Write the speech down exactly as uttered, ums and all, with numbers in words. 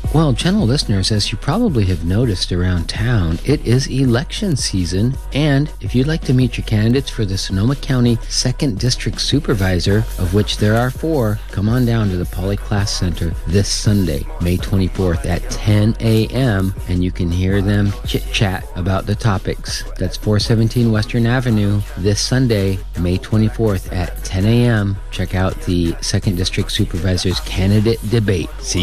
Well, gentle listeners, as you probably have noticed around town, it is election season, and if you'd like to meet your candidates for the Sonoma County second District Supervisor, of which there are four, come on down to the Poly Class Center this Sunday, May twenty-fourth at ten a.m., and you can hear them chit-chat about the topics. That's four seventeen Western Avenue this Sunday, May twenty-fourth at ten a.m. Check out the second District Supervisor's candidate debate. See